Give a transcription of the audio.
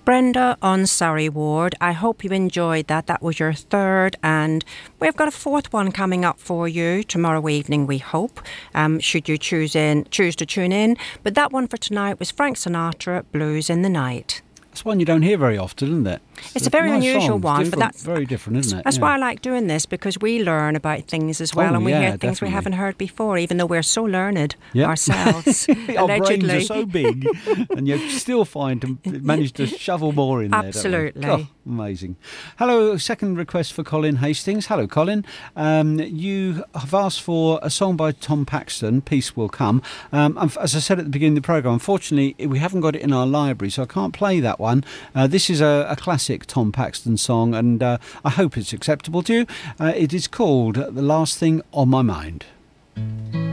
Brenda on Surrey Ward, I hope you enjoyed that. That was your third, and we've got a fourth one coming up for you tomorrow evening, we hope, should you choose to tune in. But that one for tonight was Frank Sinatra, Blues in the Night. That's one you don't hear very often, isn't it? It's a very nice unusual song. one, but that's very different, isn't it? That's why I like doing this, because we learn about things as well, and we hear things we haven't heard before, even though we're so learned ourselves. Our allegedly. brains are so big, and you still manage to shovel more in there. Absolutely. Oh, amazing. Hello, second request for Colin Hastings. Hello, Colin. You have asked for a song by Tom Paxton, Peace Will Come. As I said at the beginning of the programme, unfortunately, we haven't got it in our library, so I can't play that one. This is a classic Tom Paxton song, and I hope it's acceptable to you. It is called The Last Thing on My Mind.